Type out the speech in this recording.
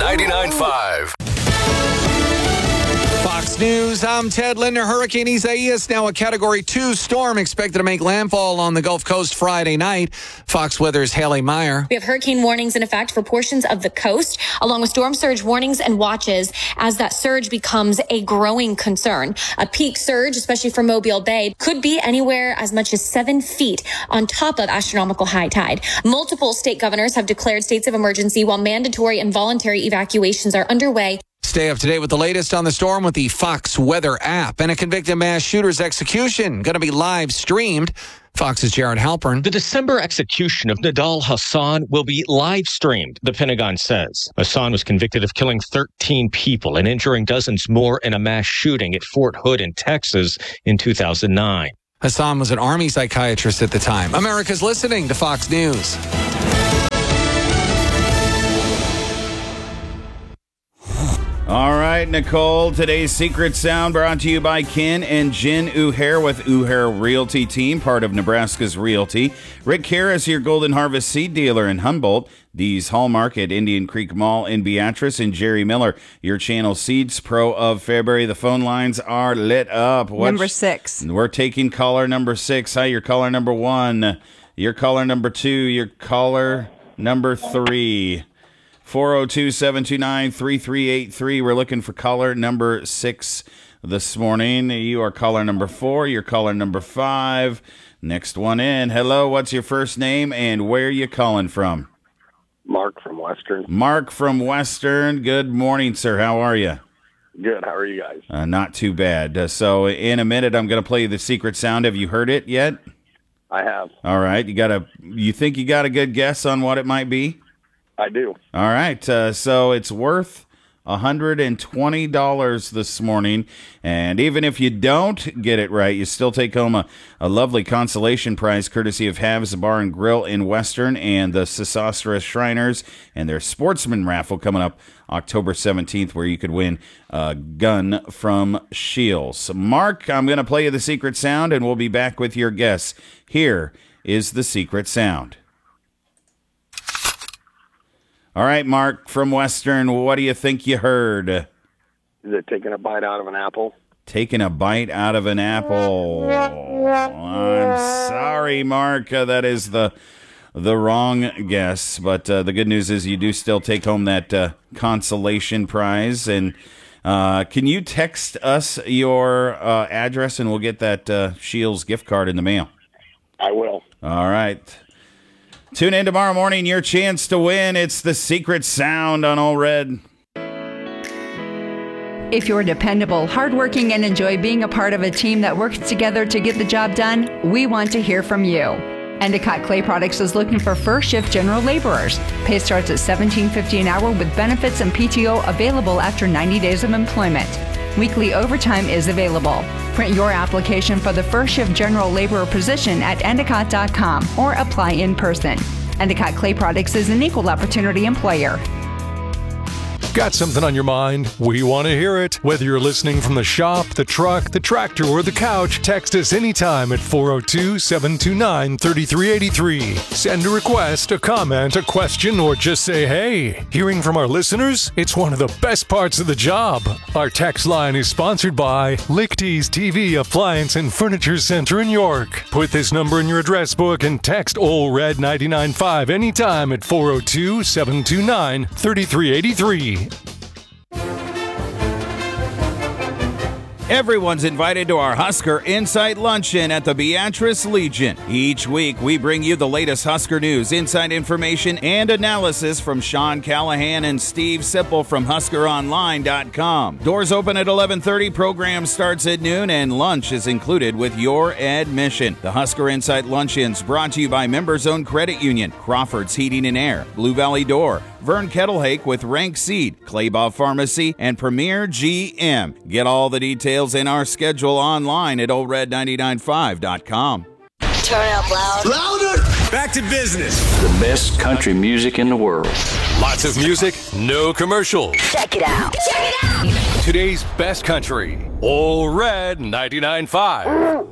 99.5. Fox News, I'm Ted Linder. Hurricane Isaias, now a Category 2 storm, expected to make landfall on the Gulf Coast Friday night. Fox Weather's Haley Meyer. We have hurricane warnings in effect for portions of the coast, along with storm surge warnings and watches as that surge becomes a growing concern. A peak surge, especially for Mobile Bay, could be anywhere as much as 7 feet on top of astronomical high tide. Multiple state governors have declared states of emergency while mandatory and voluntary evacuations are underway. Stay up to date with the latest on the storm with the Fox Weather app. And a convicted mass shooter's execution going to be live streamed. Fox's Jared Halpern. The December execution of Nidal Hasan will be live streamed, the Pentagon says. Hasan was convicted of killing 13 people and injuring dozens more in a mass shooting at Fort Hood in Texas in 2009. Hasan was an Army psychiatrist at the time. America's listening to Fox News. All right, Nicole, today's Secret Sound brought to you by Ken and Jen Uhair with Uhair Realty Team, part of Nebraska's Realty. Rick Harris, your Golden Harvest seed dealer in Humboldt. Dee's Hallmark at Indian Creek Mall in Beatrice. And Jerry Miller, your Channel Seeds Pro of February. The phone lines are lit up. Number 6. We're taking caller number 6. Hi, your caller number 1. Your caller number 2. Your caller number 3. 402-729-3383. We're looking for caller number 6 this morning. You are caller number 4. You're caller number 5. Next one in. Hello, what's your first name and where are you calling from? Mark from Western. Mark from Western. Good morning, sir. How are you? Good. How are you guys? Not too bad. So in a minute, I'm going to play the secret sound. Have you heard it yet? I have. All right. You think you got a good guess on what it might be? I do. All right, so it's worth $120 this morning, and even if you don't get it right, you still take home a lovely consolation prize courtesy of Havs Bar and Grill in Western and the Sesostris Shriners and their Sportsman raffle coming up October 17th, where you could win a gun from Shields. Mark, I'm going to play you the secret sound, and we'll be back with your guess. Here is the secret sound. All right, Mark from Western, what do you think you heard? Is it taking a bite out of an apple? Taking a bite out of an apple. I'm sorry, Mark. That is the wrong guess. But the good news is you do still take home that consolation prize. And can you text us your address and we'll get that Shields gift card in the mail? I will. All right. Tune in tomorrow morning, your chance to win. It's the Secret Sound on All Red. If you're dependable, hardworking, and enjoy being a part of a team that works together to get the job done, we want to hear from you. Endicott Clay Products is looking for first shift general laborers. Pay starts at $17.50 an hour with benefits and PTO available after 90 days of employment. Weekly overtime is available. Print your application for the first shift general laborer position at endicott.com or apply in person. Endicott Clay Products is an equal opportunity employer. Got something on your mind? We want to hear it. Whether you're listening from the shop, the truck, the tractor, or the couch, text us anytime at 402-729-3383. Send a request, a comment, a question, or just say hey. Hearing from our listeners? It's one of the best parts of the job. Our text line is sponsored by Lichty's TV Appliance and Furniture Center in York. Put this number in your address book and text OLRED 99.5 anytime at 402-729-3383. Everyone's invited to our Husker Insight Luncheon at the Beatrice Legion. Each week, we bring you the latest Husker news, inside information, and analysis from Sean Callahan and Steve Sipple from HuskerOnline.com. Doors open at 11:30, program starts at noon, and lunch is included with your admission. The Husker Insight Luncheon's brought to you by Members Owned Credit Union, Crawford's Heating and Air, Blue Valley Door, Vern Kettlehake with Rank Seed, Claybaugh Pharmacy, and Premier GM. Get all the details in our schedule online at OLRED995.com. Turn it up loud. Louder! Back to business. The best country music in the world. Lots of music, no commercials. Check it out. Check it out. Today's best country, All Red 99.5.